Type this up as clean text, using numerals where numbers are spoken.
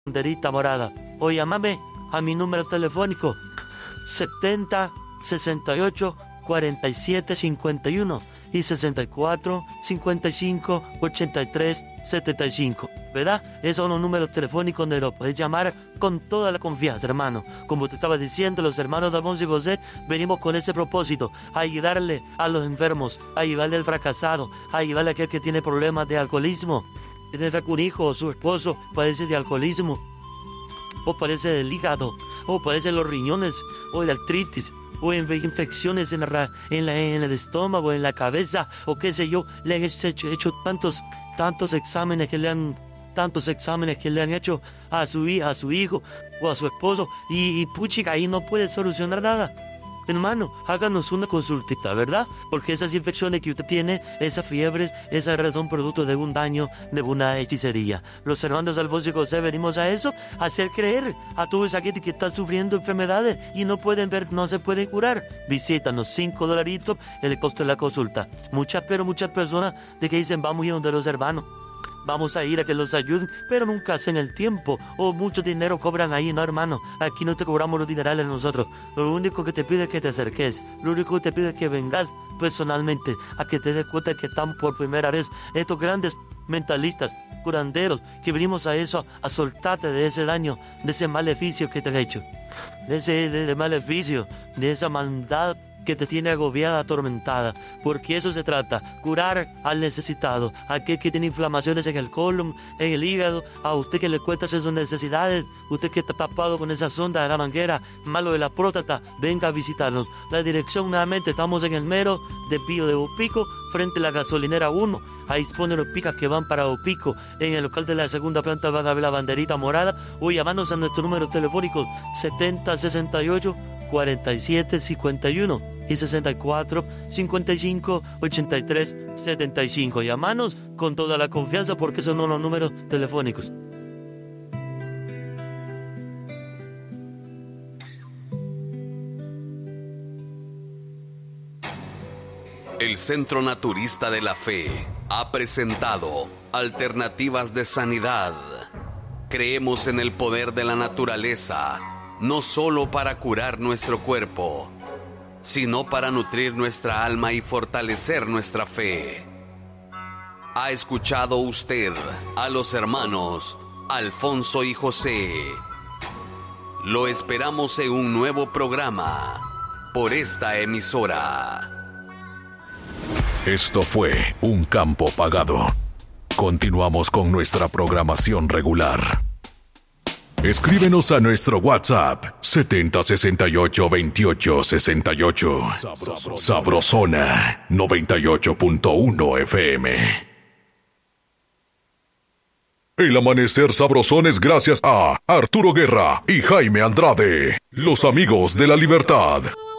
banderita morada. O llámame a mi número telefónico 70 68 47 51 y 64 55 83 75, ¿verdad? Esos son los números telefónicos donde lo puedes llamar con toda la confianza, hermano. Como te estaba diciendo, los hermanos de Alfonso y José venimos con ese propósito: ayudarle a los enfermos, ayudarle al fracasado, ayudarle a aquel que tiene problemas de alcoholismo. Tiene un hijo o su esposo padece de alcoholismo, o padece del hígado, o padece de los riñones, o de artritis, o infecciones en el estómago, en la cabeza, o qué sé yo. Le han hecho tantos exámenes que le han hecho a su hija, a su hijo o a su esposo, y puchica, ahí no puede solucionar nada. Hermano, háganos una consultita, ¿verdad? Porque esas infecciones que usted tiene, esas fiebres, esas son producto de un daño, de una hechicería. Los hermanos Alfonso y José venimos a eso, a hacer creer a todos aquellos que están sufriendo enfermedades y no pueden ver, no se pueden curar. Visítanos, $5 el costo de la consulta. Muchas personas de que dicen, vamos a ir donde los hermanos, vamos a ir a que los ayuden, pero nunca hacen el tiempo, o mucho dinero cobran ahí. No, hermano, aquí no te cobramos los dinerales nosotros. Lo único que te pido es que te acerques, lo único que te pido es que vengas personalmente, a que te des cuenta que están por primera vez estos grandes mentalistas, curanderos, que venimos a eso, a soltarte de ese daño, de ese maleficio que te han hecho, de ese maleficio, de esa maldad que te tiene agobiada, atormentada, porque eso se trata: curar al necesitado, aquel que tiene inflamaciones en el colon, en el hígado, a usted que le cuesta sus necesidades, usted que está tapado con esa sonda de la manguera, malo de la próstata, venga a visitarnos. La dirección, nuevamente, estamos en el mero de Pío de Opico, frente a la gasolinera 1, ahí ponen los picas que van para Opico. En el local de la segunda planta van a ver la banderita morada, o llamarnos a nuestro número telefónico 70 68 47 51 y 64 55 83 75. Llamanos con toda la confianza, porque esos son los números telefónicos. El Centro Naturista de la Fe ha presentado Alternativas de Sanidad. Creemos en el poder de la naturaleza, no solo para curar nuestro cuerpo, sino para nutrir nuestra alma y fortalecer nuestra fe. ¿Ha escuchado usted a los hermanos Alfonso y José? Lo esperamos en un nuevo programa por esta emisora. Esto fue Un Campo Pagado. Continuamos con nuestra programación regular. Escríbenos a nuestro WhatsApp 70682868. Sabrosona 98.1 FM. El amanecer sabrosón es gracias a Arturo Guerra y Jaime Andrade, los amigos de la libertad.